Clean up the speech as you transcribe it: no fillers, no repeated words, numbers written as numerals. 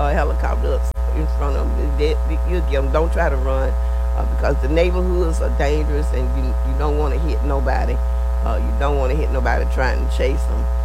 helicopter in front of them. You get them. Don't try to run because the neighborhoods are dangerous, and you don't want to hit nobody. You don't want to hit nobody trying to chase them.